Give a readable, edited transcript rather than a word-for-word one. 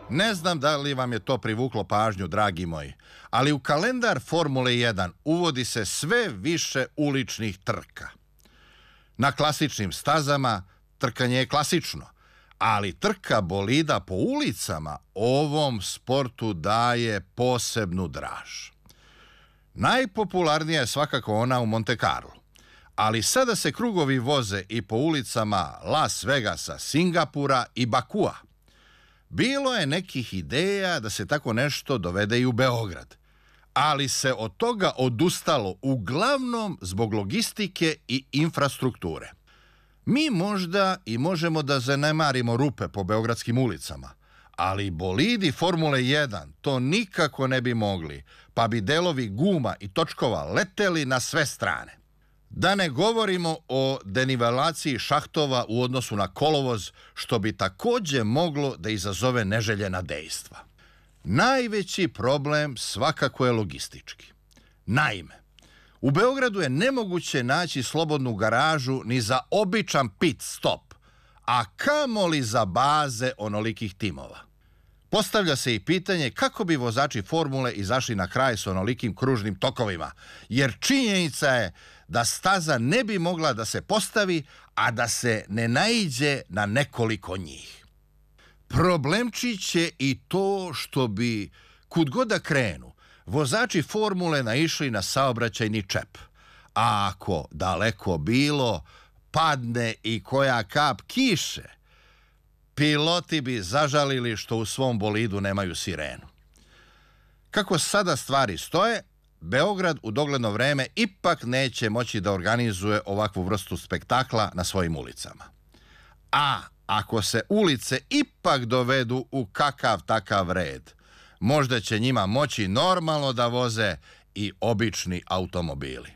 Ne znam da li vam je to privuklo pažnju, dragi moji, ali u kalendar Formule 1 uvodi se sve više uličnih trka. Na klasičnim stazama trkanje je klasično, ali trka bolida po ulicama ovom sportu daje posebnu draž. Najpopularnija je svakako ona u Monte Carlo, ali sada se krugovi voze i po ulicama Las Vegasa, Singapura i Bakua. Bilo je nekih ideja da se tako nešto dovede i u Beograd, ali se od toga odustalo uglavnom zbog logistike i infrastrukture. Mi možda i možemo da zanemarimo rupe po beogradskim ulicama, ali bolidi Formule 1 to nikako ne bi mogli, pa bi delovi guma i točkova leteli na sve strane. Da ne govorimo o denivelaciji šahtova u odnosu na kolovoz, što bi takođe moglo da izazove neželjena dejstva. Najveći problem svakako je logistički. Naime, u Beogradu je nemoguće naći slobodnu garažu ni za običan pit stop, a kamoli za baze onolikih timova. Postavlja se i pitanje kako bi vozači formule izašli na kraj s onolikim kružnim tokovima, jer činjenica je da staza ne bi mogla da se postavi, a da se ne naiđe na nekoliko njih. Problemčić je i to što bi, kud god da krenu, vozači formule naišli na saobraćajni čep. A ako daleko bilo, padne i koja kap kiše, piloti bi zažalili što u svom bolidu nemaju sirenu. Kako sada stvari stoje, Beograd u dogledno vreme ipak neće moći da organizuje ovakvu vrstu spektakla na svojim ulicama. A ako se ulice ipak dovedu u kakav takav red, možda će njima moći normalno da voze i obični automobili.